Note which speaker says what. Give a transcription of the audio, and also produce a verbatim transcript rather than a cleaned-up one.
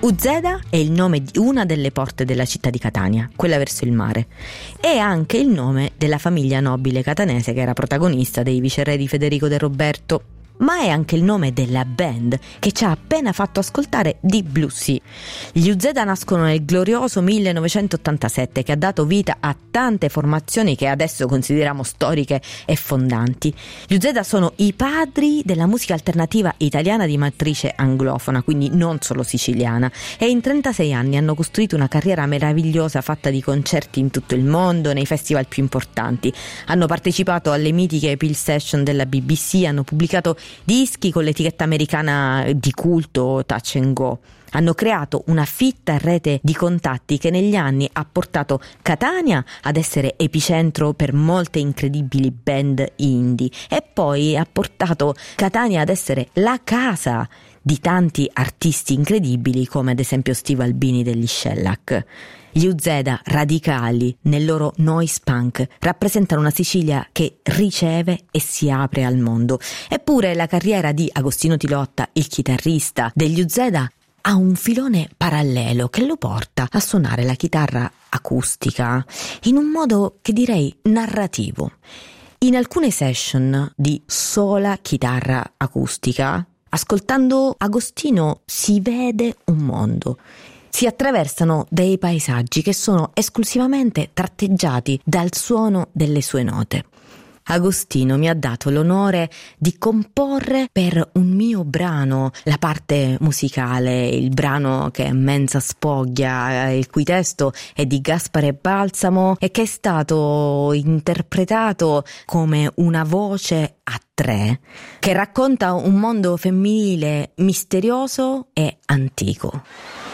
Speaker 1: Uzeda è il nome di una delle porte della città di Catania, quella verso il mare. È anche il nome della famiglia nobile catanese che era protagonista dei viceré di Federico De Roberto. Ma è anche il nome della band che ci ha appena fatto ascoltare di Blue Sea. Gli Uzeda nascono nel glorioso millenovecentottantasette, che ha dato vita a tante formazioni che adesso consideriamo storiche e fondanti. Gli Uzeda sono i padri della musica alternativa italiana di matrice anglofona, quindi non solo siciliana, e in trentasei anni hanno costruito una carriera meravigliosa fatta di concerti in tutto il mondo, nei festival più importanti. Hanno partecipato alle mitiche Peel Session della B B C, hanno pubblicato dischi con l'etichetta americana di culto Touch and Go. Hanno creato una fitta rete di contatti che negli anni ha portato Catania ad essere epicentro per molte incredibili band indie e poi ha portato Catania ad essere la casa di tanti artisti incredibili come ad esempio Steve Albini degli Shellac. Gli Uzeda, radicali nel loro noise punk, rappresentano una Sicilia che riceve e si apre al mondo. Eppure la carriera di Agostino Tilotta, il chitarrista degli Uzeda, ha un filone parallelo che lo porta a suonare la chitarra acustica in un modo che direi narrativo. In alcune session di sola chitarra acustica, ascoltando Agostino si vede un mondo. Si attraversano dei paesaggi che sono esclusivamente tratteggiati dal suono delle sue note. Agostino mi ha dato l'onore di comporre per un mio brano la parte musicale, il brano che è Mensa Spoglia, il cui testo è di Gaspare Balsamo e che è stato interpretato come una voce a tre che racconta un mondo femminile misterioso e antico.